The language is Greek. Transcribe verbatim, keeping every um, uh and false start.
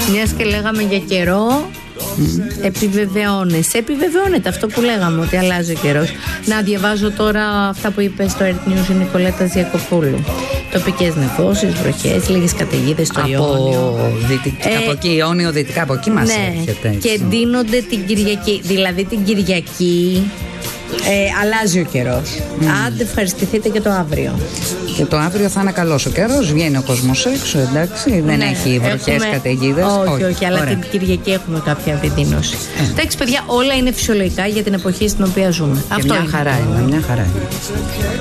Μιας και λέγαμε για καιρό, mm. επιβεβαιώνεσαι. Επιβεβαιώνεται αυτό που λέγαμε, ότι αλλάζει ο καιρός. Να διαβάζω τώρα αυτά που είπε στο Earth News η Νικολέτα Διακοπούλου. Τοπικές νεφώσεις, βροχές, λίγες καταιγίδες στο Ιόνιο. Δυτική, ε, από εκεί, Ιόνιο, δυτικά, από εκεί μας ναι, έρχεται. Έτσι. Και ντύνονται την Κυριακή. Δηλαδή την Κυριακή ε, αλλάζει ο καιρός. Mm. Άντε, ευχαριστηθείτε και το αύριο. Και το αύριο θα είναι καλός ο καιρός, βγαίνει ο κόσμος έξω, εντάξει, δεν ναι, έχει βροχές, έχουμε... καταιγίδες. Όχι, όχι, όχι, αλλά την Κυριακή έχουμε κάποια επιδείνωση. Ε. Εντάξει, παιδιά, όλα είναι φυσιολογικά για την εποχή στην οποία ζούμε. Και αυτό μια είναι. χαρά είναι, μια χαρά είναι.